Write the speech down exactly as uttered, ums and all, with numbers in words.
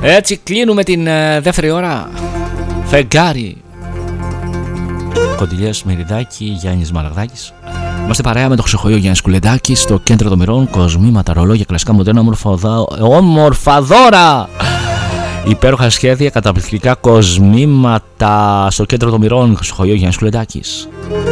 Έτσι κλείνουμε την ε, δεύτερη ώρα. Φεγγάρι. Κοντιλιάς Μυριδάκη, Γιάννης Μαραγδάκης. Είμαστε παρέα με το Χρυσοχοϊό Γιάννης Κουλεντάκη στο κέντρο των μοιρών. Κοσμήματα, ρολόγια, κλασικά μοντέρνα, όμορφα δώρα. Υπέροχα σχέδια, καταπληκτικά κοσμήματα στο κέντρο των μοιρών. Χρυσοχοϊό Γιάννης Κουλεντάκης.